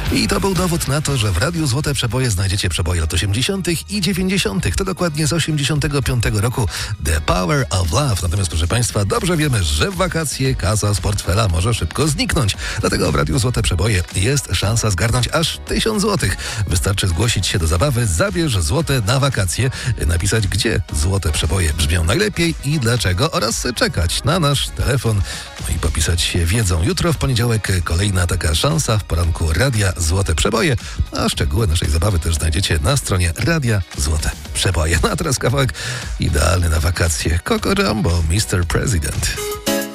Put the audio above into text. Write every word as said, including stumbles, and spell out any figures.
I to był dowód na to, że w Radiu Złote Przeboje znajdziecie przeboje lat osiemdziesiątych i dziewięćdziesiątych. To dokładnie z osiemdziesiątego piątego roku The Power of Love. Natomiast, proszę Państwa, dobrze wiemy, że w wakacje kasa z portfela może szybko zniknąć. Dlatego w Radiu Złote Przeboje jest szansa zgarnąć aż tysiąc złotych. Wystarczy zgłosić się do zabawy Zabierz złote na wakacje, napisać, gdzie złote przeboje brzmią najlepiej i dlaczego oraz czekać na nasz telefon. No i popisać się wiedzą. Jutro w poniedziałek kolejna taka szansa w poranku Radia Złote Przeboje, a szczegóły naszej zabawy też znajdziecie na stronie Radia Złote Przeboje. No a teraz kawałek idealny na wakacje. Coco Jumbo, mister President.